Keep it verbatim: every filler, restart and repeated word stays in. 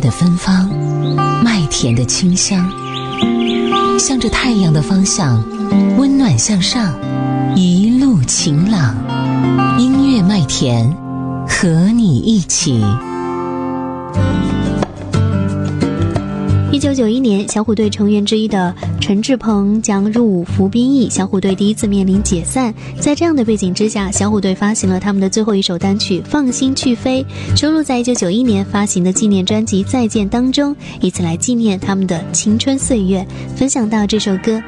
的芬芳，麦田的清香，向着太阳的方向，温暖向上，一路晴朗。音乐麦田，和你一起。 一九九一年，小虎队成员之一的陈志朋将入伍服兵役，小虎队第一次面临解散。在这样的背景之下，小虎队发行了他们的最后一首单曲《放心去飞》，收录在一九九一年发行的纪念专辑《再见》当中，以此来纪念他们的青春岁月。分享到这首歌